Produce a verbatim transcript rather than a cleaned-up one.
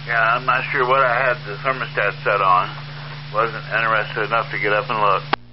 Yeah, I'm not sure what I had the thermostat set on. Wasn't interested enough to get up and look.